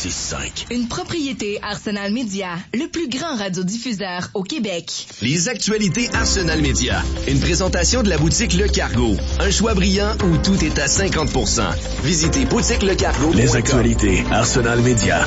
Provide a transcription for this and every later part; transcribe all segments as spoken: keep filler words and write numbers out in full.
six cinq. Une propriété Arsenal Media, le plus grand radiodiffuseur au Québec. Les actualités Arsenal Media. Une présentation de la boutique Le Cargo. Un choix brillant où tout est à cinquante pour cent. Visitez boutique le cargo. Les actualités Arsenal Media.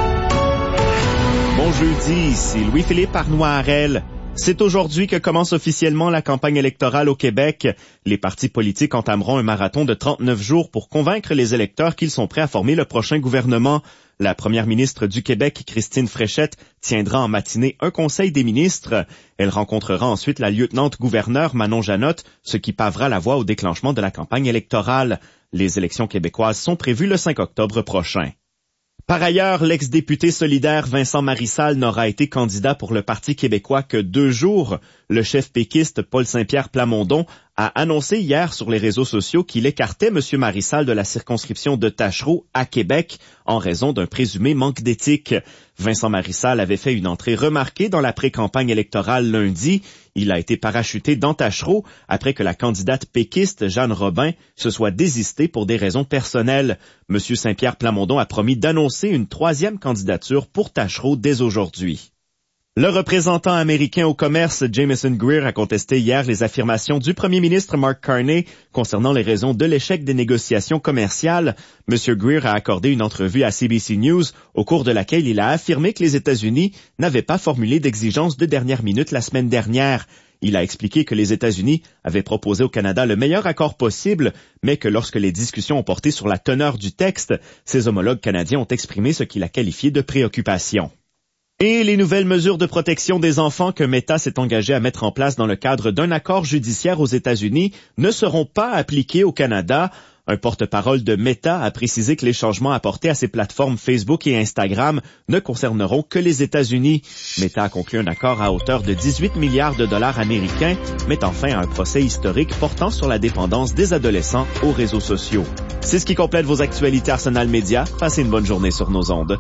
Bon jeudi, ici Louis-Philippe Arnois-Harel. C'est aujourd'hui que commence officiellement la campagne électorale au Québec. Les partis politiques entameront un marathon de trente-neuf jours pour convaincre les électeurs qu'ils sont prêts à former le prochain gouvernement. La première ministre du Québec, Christine Fréchette, tiendra en matinée un conseil des ministres. Elle rencontrera ensuite la lieutenant-gouverneure Manon Janotte, ce qui pavera la voie au déclenchement de la campagne électorale. Les élections québécoises sont prévues le cinq octobre prochain. Par ailleurs, l'ex-député solidaire Vincent Marissal n'aura été candidat pour le Parti québécois que deux jours. Le chef péquiste Paul Saint-Pierre Plamondon a annoncé hier sur les réseaux sociaux qu'il écartait M. Marissal de la circonscription de Tachereau à Québec en raison d'un présumé manque d'éthique. Vincent Marissal avait fait une entrée remarquée dans la pré-campagne électorale lundi. Il a été parachuté dans Tachereau après que la candidate péquiste Jeanne Robin se soit désistée pour des raisons personnelles. M. Saint-Pierre Plamondon a promis d'annoncer une troisième candidature pour Tachereau dès aujourd'hui. Le représentant américain au commerce Jameson Greer a contesté hier les affirmations du premier ministre Mark Carney concernant les raisons de l'échec des négociations commerciales. M. Greer a accordé une entrevue à C B C News au cours de laquelle il a affirmé que les États-Unis n'avaient pas formulé d'exigences de dernière minute la semaine dernière. Il a expliqué que les États-Unis avaient proposé au Canada le meilleur accord possible, mais que lorsque les discussions ont porté sur la teneur du texte, ses homologues canadiens ont exprimé ce qu'il a qualifié de préoccupation. Et les nouvelles mesures de protection des enfants que Meta s'est engagé à mettre en place dans le cadre d'un accord judiciaire aux États-Unis ne seront pas appliquées au Canada. Un porte-parole de Meta a précisé que les changements apportés à ses plateformes Facebook et Instagram ne concerneront que les États-Unis. Meta a conclu un accord à hauteur de dix-huit milliards de dollars américains, mettant fin à un procès historique portant sur la dépendance des adolescents aux réseaux sociaux. C'est ce qui complète vos actualités Arsenal Media. Passez une bonne journée sur nos ondes.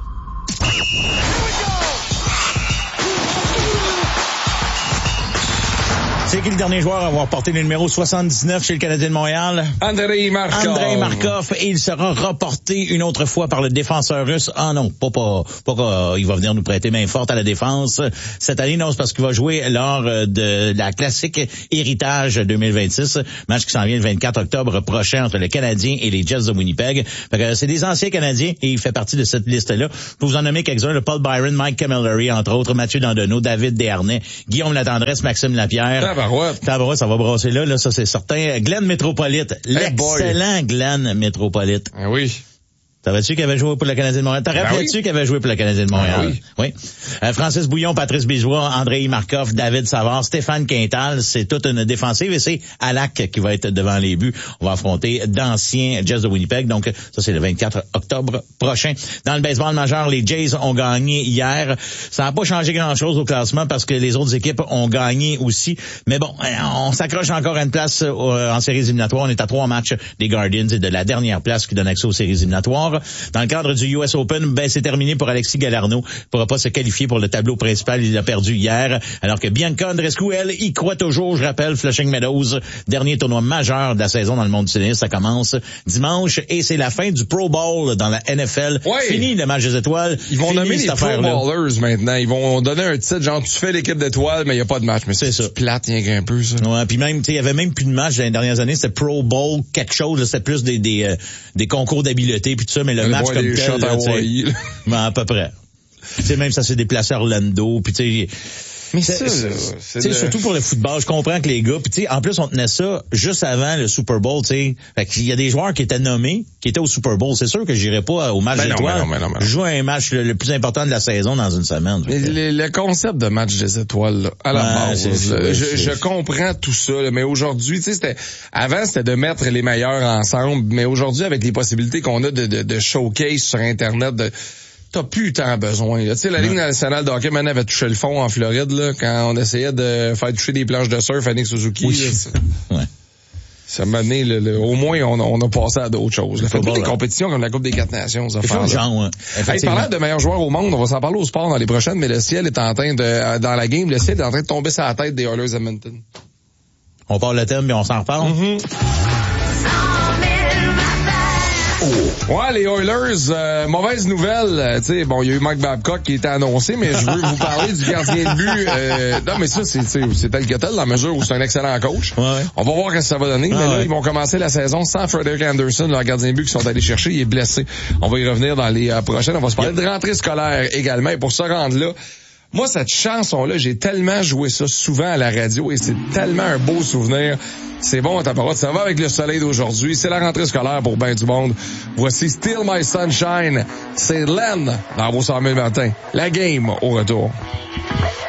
C'est qui le dernier joueur à avoir porté le numéro soixante-dix-neuf chez le Canadien de Montréal? Andrei Markov. Andrei Markov. Et il sera reporté une autre fois par le défenseur russe. Ah non, pas pas, pas pas il va venir nous prêter main forte à la défense. Cette année, non, c'est parce qu'il va jouer lors de la classique Héritage deux mille vingt-six, match qui s'en vient le vingt-quatre octobre prochain entre le Canadien et les Jets de Winnipeg. Fait que c'est des anciens Canadiens et il fait partie de cette liste-là. Je peux vous en nommer quelques-uns, le Paul Byron, Mike Camilleri, entre autres, Mathieu Dandonneau, David Desharnais, Guillaume Latendresse, Maxime Lapierre. Tabarouette. Tabarouette, ça va brasser là, là, ça c'est certain. Glenn Métropolite, l'excellent hey Glenn Métropolite. Ah oui. Savais-tu qu'il avait joué pour le Canadien de Montréal? T'as rappelé-tu ben oui. qu'il avait joué pour le Canadien de Montréal? Ben oui. Oui. Euh, Francis Bouillon, Patrice Bijois, Andrei Markov, David Savard, Stéphane Quintal, c'est toute une défensive et c'est Alak qui va être devant les buts. On va affronter d'anciens Jets de Winnipeg. Donc, ça, c'est le vingt-quatre octobre prochain. Dans le baseball majeur, les Jays ont gagné hier. Ça n'a pas changé grand-chose au classement parce que les autres équipes ont gagné aussi. Mais bon, on s'accroche encore à une place en séries éliminatoires. On est à trois matchs des Guardians et de la dernière place qui donne accès aux séries éliminatoires. Dans le cadre du U S Open, ben c'est terminé pour Alexis Galarneau. Il ne pourra pas se qualifier pour le tableau principal. Il a perdu hier. Alors que Bianca Andreescu, elle, y croit toujours. Je rappelle, Flushing Meadows, dernier tournoi majeur de la saison dans le monde du tennis. Ça commence dimanche et c'est la fin du Pro Bowl dans la N F L. Ouais. Fini le match des étoiles. Ils vont Fini nommer les Pro Bowlers maintenant. Ils vont donner un titre genre tu fais l'équipe d'étoiles mais il n'y a pas de match. Mais c'est, c'est ça. Plate rien qu'un peu ça. Ouais, puis même tu sais il y avait même plus de match dans les dernières années. C'était Pro Bowl quelque chose. C'était plus des des euh, des concours d'habileté puis tout ça. Mais le match comme tel, là, ben, à peu près. Tu sais, même ça s'est déplacé à Orlando, puis tu sais. Mais ça, c'est, c'est, c'est de... surtout pour le football, je comprends que les gars, puis tu sais, en plus on tenait ça juste avant le Super Bowl, tu sais. Fait qu'il y a des joueurs qui étaient nommés, qui étaient au Super Bowl. C'est sûr que j'irais pas au match ben d'étoiles. Jouer un match le, le plus important de la saison dans une semaine. Mais le, le concept de match des étoiles, là, à la ouais, base, c'est, là, c'est, je, c'est... je comprends tout ça, là, mais aujourd'hui, tu sais, c'était avant c'était de mettre les meilleurs ensemble, mais aujourd'hui avec les possibilités qu'on a de, de, de showcase sur Internet, de t'as plus tant besoin. Tu sais, la Ligue nationale de hockey, maintenant, avait touché le fond en Floride, là, quand on essayait de faire toucher des planches de surf à Nick Suzuki. Oui. Là, ouais. Ça m'a donné, le, le, au moins, on, on a passé à d'autres choses. Fait plus des compétitions comme la Coupe des Quatre Nations, ça fait genre, ouais. Hey, parlant de meilleurs joueurs au monde, on va s'en parler au sport dans les prochaines, mais le ciel est en train de, dans la game, le ciel est en train de tomber sur la tête des Oilers Edmonton. On parle le thème, mais on s'en reparle. Mm-hmm. Oh. Ouais, les Oilers, euh, mauvaise nouvelle. Euh, tu sais, bon, il y a eu Mike Babcock qui était annoncé, mais je veux vous parler du gardien de but. Euh, non, mais ça, c'est, c'est tel que tel, dans la mesure où c'est un excellent coach. Ouais. On va voir ce que ça va donner. Ah, mais là, ouais. Ils vont commencer la saison sans Frederick Anderson, leur gardien de but qu'ils sont allés chercher. Il est blessé. On va y revenir dans les euh, prochaines. On va se parler de rentrée scolaire également. Et pour se rendre là, moi, cette chanson-là, j'ai tellement joué ça souvent à la radio et c'est tellement un beau souvenir. C'est bon, ta parole. Ça va avec le soleil d'aujourd'hui. C'est la rentrée scolaire pour ben du monde. Voici Still My Sunshine. C'est Len dans vos cent mille matin. La game au retour.